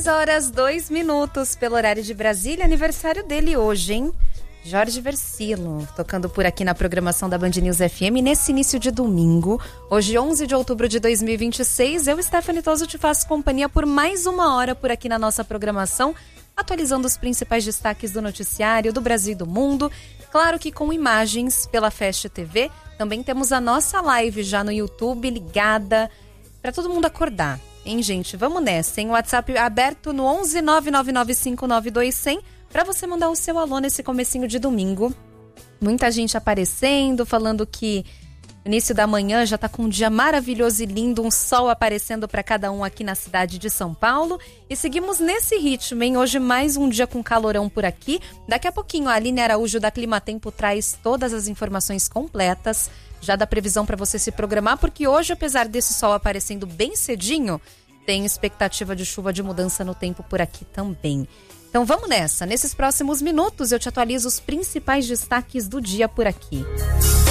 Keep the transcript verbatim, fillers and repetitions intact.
dezesseis horas, dois minutos pelo horário de Brasília, aniversário dele hoje, hein? Jorge Versilo, tocando por aqui na programação da Band News F M nesse início de domingo. Hoje, onze de outubro de dois mil e vinte e seis, eu, Stephanie Toso, te faço companhia por mais uma hora por aqui na nossa programação, atualizando os principais destaques do noticiário do Brasil e do mundo. Claro que com imagens pela Fast T V. Também temos a nossa live já no YouTube ligada para todo mundo acordar. Hein, gente? Vamos nessa, hein? O WhatsApp aberto no onze nove nove nove cinco nove dois zero zero para você mandar o seu alô nesse comecinho de domingo. Muita gente aparecendo, falando que o início da manhã já tá com um dia maravilhoso e lindo, um sol aparecendo para cada um aqui na cidade de São Paulo. E seguimos nesse ritmo, hein? Hoje mais um dia com calorão por aqui. Daqui a pouquinho a Aline Araújo da Climatempo traz todas as informações completas. Já dá previsão para você se programar, porque hoje, apesar desse sol aparecendo bem cedinho, tem expectativa de chuva, de mudança no tempo por aqui também. Então vamos nessa. Nesses próximos minutos eu te atualizo os principais destaques do dia por aqui.